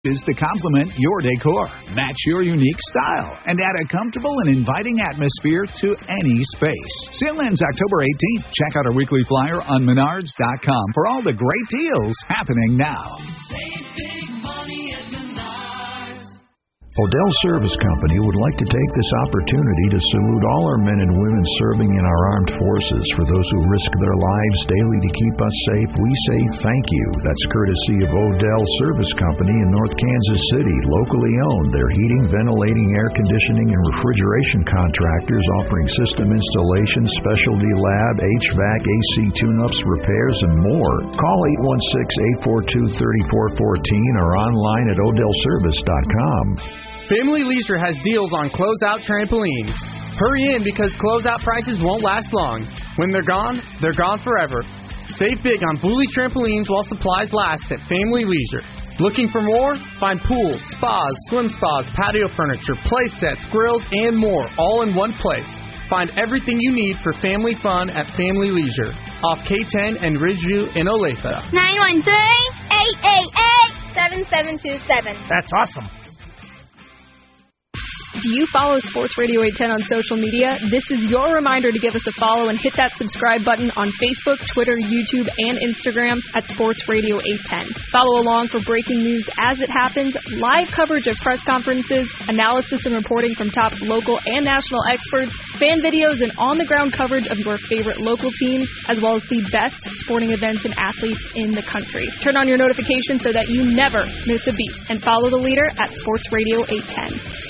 is to complement your decor, match your unique style, and add a comfortable and inviting atmosphere to any space. Sale ends October 18th. Check out our weekly flyer on Menards.com for all the great deals happening now. Save big money at Menards. Odell Service Company would like to take this opportunity to salute all our men and women serving in our armed forces. For those who risk their lives daily to keep us safe, we say thank you. That's courtesy of Odell Service Company in North Kansas City, locally owned. They're heating, ventilating, air conditioning, and refrigeration contractors offering system installation, specialty lab, HVAC, AC tune-ups, repairs, and more. Call 816-842-3414 or online at odellservice.com. Family Leisure has deals on closeout trampolines. Hurry in because closeout prices won't last long. When they're gone forever. Save big on Bully trampolines while supplies last at Family Leisure. Looking for more? Find pools, spas, swim spas, patio furniture, play sets, grills, and more all in one place. Find everything you need for family fun at Family Leisure. Off K10 and Ridgeview in Olathe. 913-888-7727. That's awesome. Do you follow Sports Radio 810 on social media? This is your reminder to give us a follow and hit that subscribe button on Facebook, Twitter, YouTube, and Instagram at Sports Radio 810. Follow along for breaking news as it happens, live coverage of press conferences, analysis and reporting from top local and national experts, fan videos, and on-the-ground coverage of your favorite local teams, as well as the best sporting events and athletes in the country. Turn on your notifications so that you never miss a beat, and follow the leader at Sports Radio 810.